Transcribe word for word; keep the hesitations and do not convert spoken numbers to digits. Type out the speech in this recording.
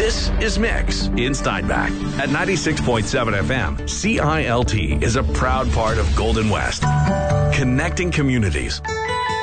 This is Mix in Steinbach at ninety-six point seven F M. C I L T is a proud part of Golden West, connecting communities.